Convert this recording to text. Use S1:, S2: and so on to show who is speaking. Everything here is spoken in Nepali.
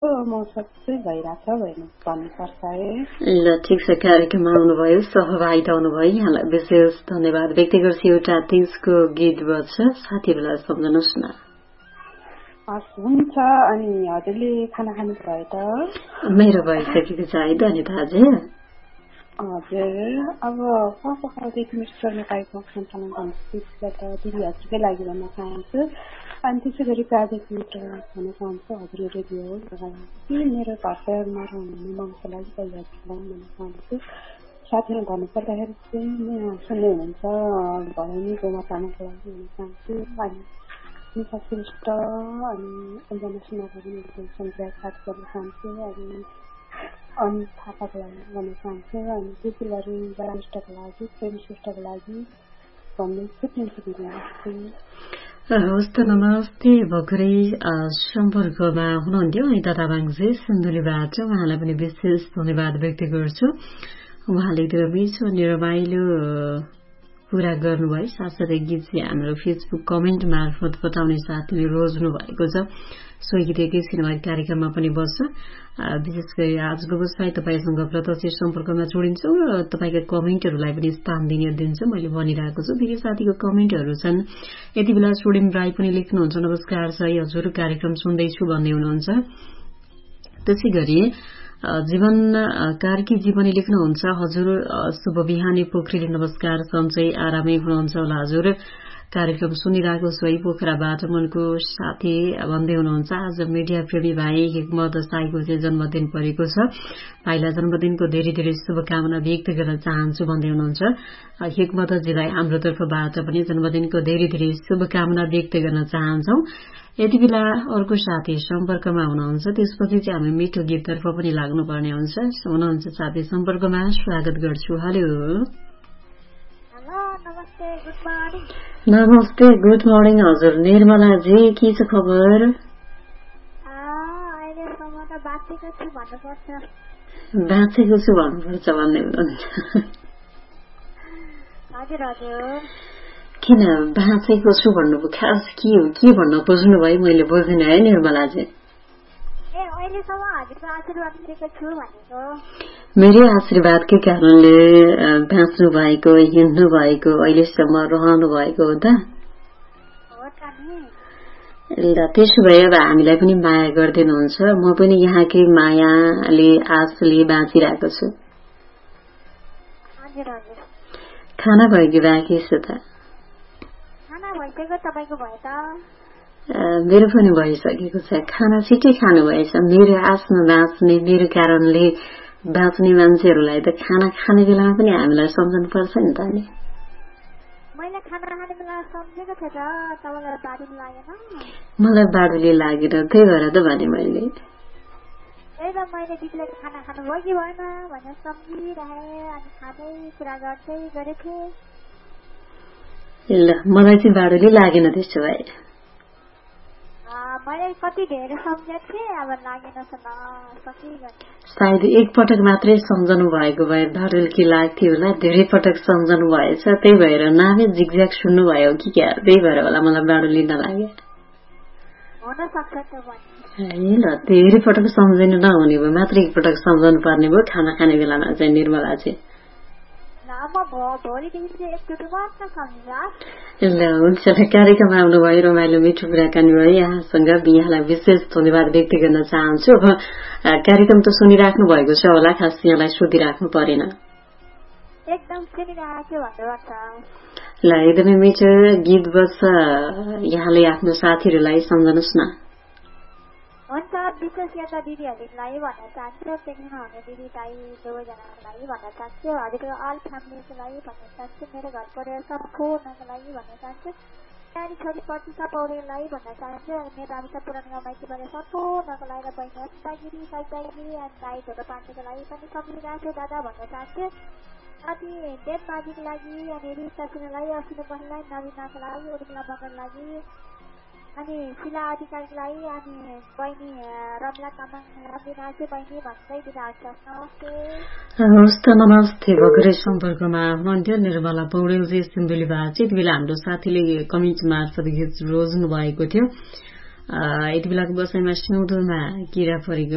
S1: कस्तो मौसम चाहिँ भइरहेछ भन्नुपर्छ है।
S2: ल ठिक छ, कार्यक्रममा आउनुभयो, सहभागिता आउनुभयो, यहाँलाई विशेष धन्यवाद व्यक्त गर्छु। एउटा 30को गीत बज्छ, साथीहरूलाई सम्झनुहोस् न।
S1: हस् हुन्छ। अनि हजुरले खाना खानु भयो त?
S2: मेरो भइसकेको छ है अनिताजी।
S1: हजुर, अब पखदेखि मिस्टर नेपालीको सञ्चालन संस्कृतिबाट दिदी हजुरकै लागि भन्न चाहन्छु। अनि त्यसै गरी प्राविधिक मित्र भन्न चाहन्छु हजुरले रेडियो कि मेरो घर परिवारमा रहनुहुने ममको लागि पहिला भन्न चाहन्छु। साथीहरू भन्नुपर्दाखेरि चाहिँ सुन्ने हुनुहुन्छ भवानी गोमा तामाको लागि भन्न चाहन्छु। अनि निशा श्रेष्ठ अनि अन्जना सिन्हाको सङ्ख्या साथ गर्न चाहन्छु। अनि थापाको लागि भन्न चाहन्छु। अनि त्यसैगरी श्रेष्ठको लागि प्रेम श्रेष्ठको लागि भन्ने छुट्टिन्छु दिनुहुन्छ।
S2: हवस् त, नमस्ते। भर्खरै सम्पर्कमा हुनुहुन्थ्यो अनिता तामाङजी सिन्धुलीबाट, उहाँलाई पनि विशेष धन्यवाद व्यक्त गर्छु। उहाँले एकदमै मिठो अनि रमाइलो पूरा गर्नुभयो। साथसाथै गीत चाहिँ हाम्रो फेसबुक कमेन्ट मार्फत पठाउने साथीले रोज्नु भएको छ। सोही गीत एकैछिन कार्यक्रममा पनि बस्छ। विशेष गरी आजको बसाइ तपाईसँग प्रत्यक्ष सम्पर्कमा जोडिन्छौँ र तपाईँका कमेन्टहरूलाई पनि स्थान दिन्छु मैले भनिरहेको छु। धेरै साथीको कमेन्टहरू छन्। यति बेला सोडिम राई पनि लेख्नुहुन्छ, नमस्कार सही हजुर, कार्यक्रम सुन्दैछु भन्ने हुनुहुन्छ। त्यसै गरी जीवन कार्की जीवनी लेख्नुहुन्छ, हजुर शुभ बिहानी पोखरेली, नमस्कार सन्चै आरामै हुनुहुन्छ होला हजुर, कार्यक्रम सुनिरहेको छु है पोखराबाट मनको साथी भन्दै हुनुहुन्छ। आज मिडिया प्रेमी भाइ हिक्मत साईको चाहिँ जन्मदिन परेको छ, भाइलाई जन्मदिनको धेरै धेरै शुभकामना व्यक्त गर्न चाहन्छु भन्दै हुनुहुन्छ। हिक्मतजीलाई हाम्रो तर्फबाट पनि जन्मदिनको धेरै धेरै शुभकामना व्यक्त गर्न चाहन्छौ। यति बेला अर्को साथी सम्पर्कमा हुनुहुन्छ, त्यसपछि चाहिँ हामी मिठो गीततर्फ पनि लाग्नुपर्ने हुनुहुन्छ साथी सम्पर्कमा, स्वागत गर्छु। हेलो नमस्ते, गुड मर्निङ हजुर। निर्मलाजी के छ खबर? बाँचेको छु भन्नुपर्छ भन्ने हुनुहुन्छ। किन बाँचेको छु भन्नुभयो, खास के भन्न खोज्नुभयो मैले बुझिनँ है निर्मलाजी। मेरै आशीर्वादकै कारणले बाँच्नु भएको, हिँड्नु भएको, अहिलेसम्म रहनु भएको हो त। ल त्यसो भए अब हामीलाई पनि माया गरिदिनुहुन्छ। म पनि यहाँकै मायाले आशले बाँचिरहेको छु। खाना भयो कि बाँकी छ त? मेरो पनि भइसकेको छ। खाना छिट्टै खानु भएछ। मेरो आशमा बाँच्ने, मेरो कारणले बाँच्ने मान्छेहरूलाई त खाना खाने बेलामा पनि हामीलाई सम्झनु पर्छ नि त नि। मलाई बाडुले लागेन, त्यही भएर त भने मैले। ल मलाई चाहिँ बाडुले लागेन त्यसो भए। सायद एकपटक मात्रै सम्झनु भएको भए बाडुल्की लाग्थ्यो होला, धेरै पटक सम्झनु भएछ, त्यही भएर नामै जिगज्याग सुन्नुभयो कि क्या, त्यही भएर होला मलाई बाडुली नलागे। ल धेरै पटक सम्झिनु नहुने भयो, मात्र एकपटक सम्झनु पर्ने भयो खाना खाने बेलामा चाहिँ निर्मला चाहिँ। ल हुन्छ, कार्यक्रममा आउनुभयो, रमाइलो मिठो कुराकानी भयो यहाँसँग। यहाँलाई विशेष धन्यवाद व्यक्त गर्न चाहन्छु। अब कार्यक्रम त सुनिराख्नु भएको छ होला, खास यहाँलाई सोधिराख्नु परेन। ल एकदमै मिठो गीत बज्छ, यहाँले आफ्नो साथीहरूलाई सम्झनुहोस् न।
S3: हुन्छ, विशेष गरेर दिदीहरूलाई भन्न चाहन्छु, प्रेग्नेन्ट हुने दिदी दाई दुवैजनालाई भन्न चाहन्छु, हजुरको अल फ्यामिलीको लागि भन्न चाहन्छु, मेरो घर परिवार सम्पूर्णको लागि भन्न चाहन्छु, नानी छोरी प्रतिशा पौडेललाई भन्न चाहन्छु, मेरो अमिता पुरानो माइती परिवार सम्पूर्णको लागि र बहिनी अस्तागिरी साइतागिरी अनि दाई झोटो पार्टीको लागि पनि सम्झिरहेको छु दादा भन्न चाहन्छु। अनि देवबाजीको लागि अनि रिता सिन्हालाई, असिना बहिनीलाई, नवीनाको लागि, उर्मिला मगरको लागि अनि शिला अधिकारीलाई अनि बहिनी रमला तामाङ रामदिनाजी बहिनी भन्दै बिदा हुन्छ। नमस्ते।
S2: हवस् त, नमस्ते। भर्खरै सम्पर्कमा हुनुहुन्थ्यो निर्मला पौडेलजी सिन्धुलीबाट। यति बेला हाम्रो साथीले कमेन्ट मार्फत गीत रोज्नु भएको थियो। यति बेलाको बसाइमा सिउँदोमा किरा परेको